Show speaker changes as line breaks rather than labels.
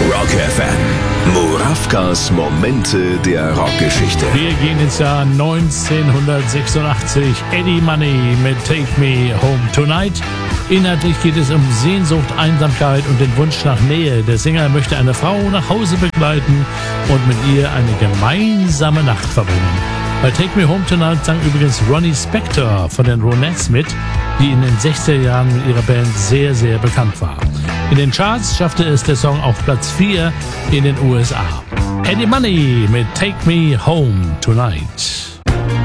Rock FM. Murawkas Momente der Rockgeschichte.
Wir gehen ins Jahr 1986. Eddie Money mit Take Me Home Tonight. Inhaltlich geht es um Sehnsucht, Einsamkeit und den Wunsch nach Nähe. Der Sänger möchte eine Frau nach Hause begleiten und mit ihr eine gemeinsame Nacht verbringen. Bei Take Me Home Tonight sang übrigens Ronnie Spector von den Ronettes mit, die in den 60er Jahren mit ihrer Band sehr, sehr bekannt war. In den Charts schaffte es der Song auf Platz 4 in den USA. Eddie Money mit Take Me Home Tonight.